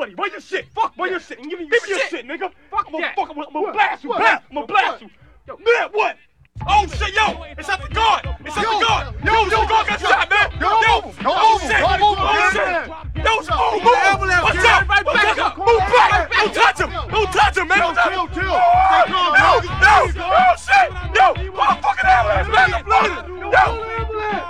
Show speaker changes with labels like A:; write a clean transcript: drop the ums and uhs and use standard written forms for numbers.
A: 40. Where your shit?
B: Fuck
A: where
B: yeah.
A: your shit?
B: And give me
A: Give me
B: your
A: your
B: shit.
A: shit, nigga.
B: Fuck
A: I'm
B: that.
A: gonna blast you.
C: What?
A: Blast. I'm gonna blast you.
B: Yo.
A: Man, what? Oh shit, yo! It's at the guard! It's at the guard! Yo, the guard got shot, man!
C: Yo,
A: oh shit! Oh shit! Yo, move! What's up? What's up? Move back! Don't touch him! Don't touch him, man! Don't touch him!
C: Chill.
A: Yo! Oh shit! Yo! Fucking ambulance, man! I'm bleeding! Yo!